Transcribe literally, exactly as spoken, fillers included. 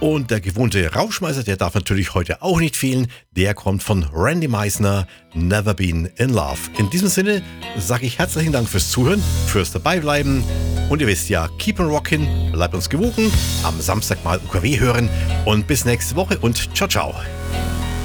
Und der gewohnte Rauschmeißer, der darf natürlich heute auch nicht fehlen. Der kommt von Randy Meisner, Never Been in Love. In diesem Sinne sage ich herzlichen Dank fürs Zuhören, fürs Dabeibleiben. Und ihr wisst ja, keep on rockin', bleibt uns gewogen, am Samstag mal U K W hören und bis nächste Woche und ciao, ciao.